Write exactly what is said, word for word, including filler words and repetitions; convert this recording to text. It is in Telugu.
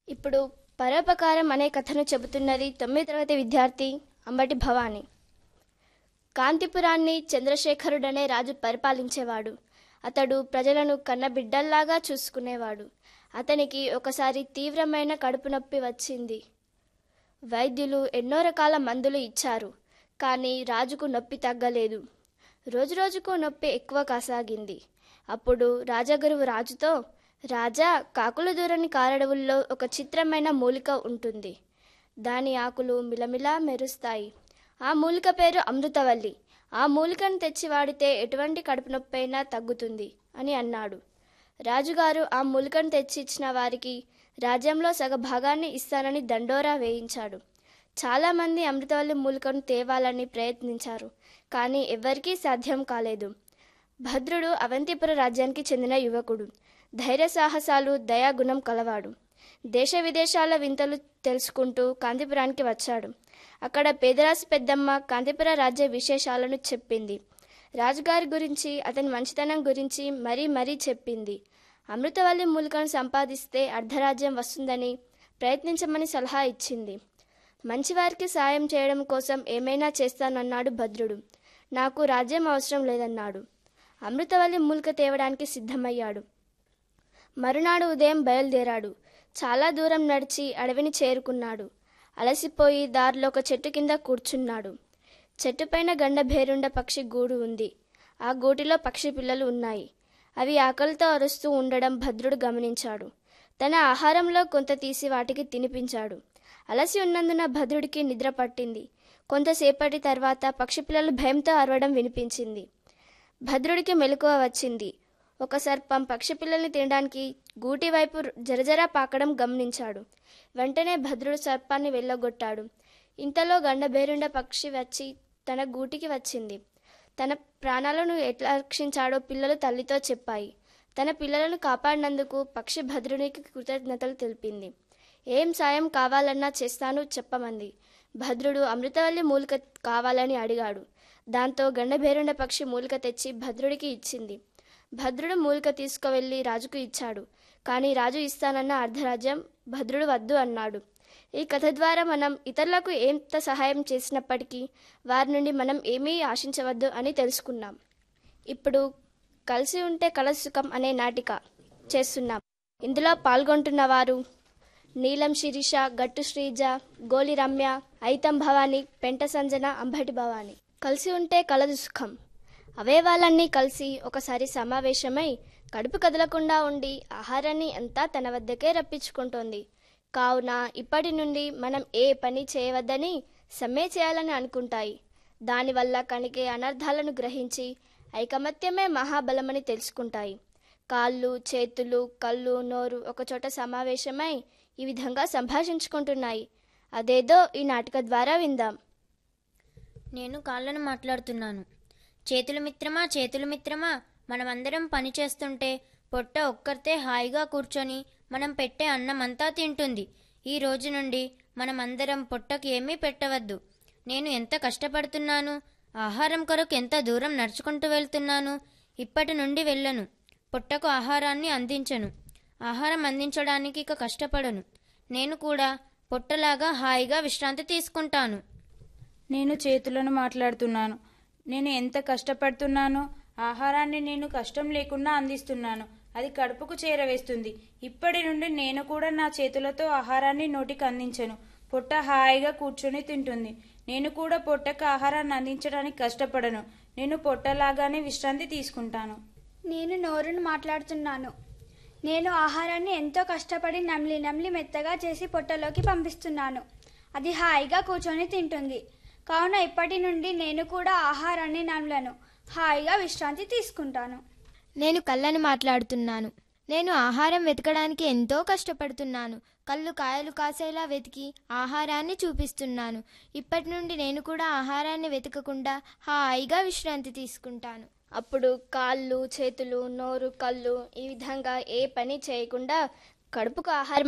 ఇప్పుడు పరోపకారం అనే కథను చెబుతున్నది తొమ్మిది తరగతి విద్యార్థి అంబటి భవాని. కాంతిపురాన్ని చంద్రశేఖరుడనే రాజు పరిపాలించేవాడు. అతడు ప్రజలను కన్నబిడ్డల్లాగా చూసుకునేవాడు. అతనికి ఒకసారి తీవ్రమైన కడుపు నొప్పి వచ్చింది. వైద్యులు ఎన్నో రకాల మందులు ఇచ్చారు, కానీ రాజుకు నొప్పి తగ్గలేదు. రోజురోజుకు నొప్పి ఎక్కువ కాసాగింది. అప్పుడు రాజగురువు రాజుతో, రాజా, కాకులు దూరని కారడవుల్లో ఒక చిత్రమైన మూలిక ఉంటుంది. దాని ఆకులు మిలమిలా మెరుస్తాయి. ఆ మూలిక పేరు అమృతవల్లి. ఆ మూలికను తెచ్చి వాడితే ఎటువంటి కడుపు నొప్పి అయినా తగ్గుతుంది అని అన్నాడు. రాజుగారు ఆ మూలికను తెచ్చి ఇచ్చిన వారికి రాజ్యంలో సగభాగాన్ని ఇస్తానని దండోరా వేయించాడు. చాలామంది అమృతవల్లి మూలికను తేవాలని ప్రయత్నించారు, కానీ ఎవ్వరికీ సాధ్యం కాలేదు. భద్రుడు అవంతిపుర రాజ్యానికి చెందిన యువకుడు. ధైర్య సాహసాలు, దయాగుణం కలవాడు. దేశ విదేశాల వింతలు తెలుసుకుంటూ కాంతిపురానికి వచ్చాడు. అక్కడ పేదరాశి పెద్దమ్మ కాంతిపుర రాజ్య విశేషాలను చెప్పింది. రాజుగారి గురించి, అతని మంచితనం గురించి మరీ మరీ చెప్పింది. అమృతవల్లి మూలికను సంపాదిస్తే అర్ధరాజ్యం వస్తుందని, ప్రయత్నించమని సలహా ఇచ్చింది. మంచివారికి సాయం చేయడం కోసం ఏమైనా చేస్తానన్నాడు భద్రుడు. నాకు రాజ్యం అవసరం లేదన్నాడు. అమృతవల్లి మూలిక తేవడానికి సిద్ధమయ్యాడు. మరునాడు ఉదయం బయలుదేరాడు. చాలా దూరం నడిచి అడవిని చేరుకున్నాడు. అలసిపోయి దారిలో ఒక చెట్టు కింద కూర్చున్నాడు. చెట్టుపైన గండభేరుండ పక్షి గూడు ఉంది. ఆ గూటిలో పక్షి పిల్లలు ఉన్నాయి. అవి ఆకలితో అరుస్తూ ఉండడం భద్రుడు గమనించాడు. తన ఆహారంలో కొంత తీసి వాటికి తినిపించాడు. అలసి ఉన్నందున భద్రుడికి నిద్ర పట్టింది. కొంతసేపటి తర్వాత పక్షి పిల్లలు భయంతో అరవడం వినిపించింది. భద్రుడికి మెలకువ వచ్చింది. ఒక సర్పం పక్షి పిల్లల్ని తినడానికి గూటి వైపు జరజరా పాకడం గమనించాడు. వెంటనే భద్రుడు సర్పాన్ని వెళ్ళగొట్టాడు. ఇంతలో గండభేరుండ పక్షి వచ్చి తన గూటికి వచ్చింది. తన ప్రాణాలను ఎట్లా రక్షించాడో పిల్లలు తల్లితో చెప్పాయి. తన పిల్లలను కాపాడినందుకు పక్షి భద్రునికి కృతజ్ఞతలు తెలిపింది. ఏం సాయం కావాలన్నా చేస్తాను చెప్పమంది. భద్రుడు అమృతవల్లి మూలిక కావాలని అడిగాడు. దాంతో గండభేరుండ పక్షి మూలిక తెచ్చి భద్రుడికి ఇచ్చింది. భద్రుడు మూలిక తీసుకువెళ్ళి రాజుకు ఇచ్చాడు. కానీ రాజు ఇస్తానన్న అర్ధరాజ్యం భద్రుడు వద్దు అన్నాడు. ఈ కథ ద్వారా మనం ఇతరులకు ఎంత సహాయం చేసినప్పటికీ వారి నుండి మనం ఏమీ ఆశించవద్దు అని తెలుసుకున్నాం. ఇప్పుడు కలిసి ఉంటే కలదు సుఖం అనే నాటిక చేస్తున్నాం. ఇందులో పాల్గొంటున్న వారు నీలం శిరీష, గట్టు శ్రీజ, గోలి రమ్య, ఐతం భవాని, పెంట సంజన, అంబటి భవాని. కలిసి ఉంటే కలదు సుఖం. అవయవాలన్నీ కలిసి ఒకసారి సమావేశమై కడుపు కదలకుండా ఉండి ఆహారాన్ని అంతా తన వద్దకే రప్పించుకుంటోంది. కావున ఇప్పటి నుండి మనం ఏ పని చేయవద్దని సమ్మె చేయాలని అనుకుంటాయి. దానివల్ల కనికే అనర్థాలను గ్రహించి ఐకమత్యమే మహాబలమని తెలుసుకుంటాయి. కాళ్ళు, చేతులు, కళ్ళు, నోరు ఒకచోట సమావేశమై ఈ విధంగా సంభాషించుకుంటున్నాయి. అదేదో ఈ నాటిక ద్వారా విందాం. నేను కాళ్ళను మాట్లాడుతున్నాను. చేతులు మిత్రమా, చేతులు మిత్రమా, మనమందరం పని చేస్తుంటే పొట్ట ఒక్కరితే హాయిగా కూర్చొని మనం పెట్టే అన్నం అంతా తింటుంది. ఈ రోజు నుండి మనమందరం పొట్టకి ఏమీ పెట్టవద్దు. నేను ఎంత కష్టపడుతున్నాను, ఆహారం కొరకు ఎంత దూరం నడుచుకుంటూ వెళ్తున్నాను. ఇప్పటి నుండి వెళ్ళను, పొట్టకు ఆహారాన్ని అందించను. ఆహారం అందించడానికి ఇక కష్టపడను. నేను కూడా పొట్టలాగా హాయిగా విశ్రాంతి తీసుకుంటాను. నేను చేతులను మాట్లాడుతున్నాను. నేను ఎంత కష్టపడుతున్నానో ఆహారాన్ని నేను కష్టం లేకుండా అందిస్తున్నాను. అది కడుపుకు చేరవేస్తుంది. ఇప్పటి నుండి నేను కూడా నా చేతులతో ఆహారాన్ని నోటికి అందించను. పొట్ట హాయిగా కూర్చొని తింటుంది. నేను కూడా పొట్టకు ఆహారాన్ని అందించడానికి కష్టపడను. నేను పొట్టలాగానే విశ్రాంతి తీసుకుంటాను. నేను నోరును మాట్లాడుతున్నాను. నేను ఆహారాన్ని ఎంతో కష్టపడి నమిలి నమిలి మెత్తగా చేసి పొట్టలోకి పంపిస్తున్నాను. అది హాయిగా కూర్చొని తింటుంది. కావున ఇప్పటి నుండి నేను కూడా ఆహారాన్ని నమలను, హాయిగా విశ్రాంతి తీసుకుంటాను. నేను కళ్ళని మాట్లాడుతున్నాను. నేను ఆహారం వెతకడానికి ఎంతో కష్టపడుతున్నాను. కళ్ళు కాయలు కాసేలా వెతికి ఆహారాన్ని చూపిస్తున్నాను. ఇప్పటి నుండి నేను కూడా ఆహారాన్ని వెతకకుండా హాయిగా విశ్రాంతి తీసుకుంటాను. అప్పుడు కాళ్ళు, చేతులు, నోరు, కళ్ళు ఈ విధంగా ఏ పని చేయకుండా కడుపుకు ఆహారం